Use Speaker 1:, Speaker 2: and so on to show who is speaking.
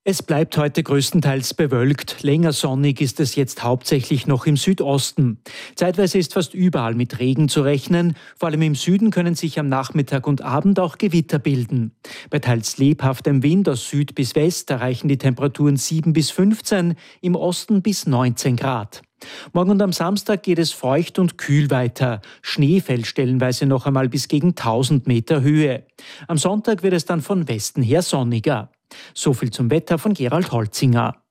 Speaker 1: Es bleibt heute größtenteils bewölkt. Länger sonnig ist es jetzt hauptsächlich noch im Südosten. Zeitweise ist fast überall mit Regen zu rechnen. Vor allem im Süden können sich am Nachmittag und Abend auch Gewitter bilden. Bei teils lebhaftem Wind aus Süd bis West erreichen die Temperaturen 7 bis 15, im Osten bis 19 Grad. Morgen und am Samstag geht es feucht und kühl weiter. Schnee fällt stellenweise noch einmal bis gegen 1000 Meter Höhe. Am Sonntag wird es dann von Westen her sonniger. So viel zum Wetter von Gerald Holzinger.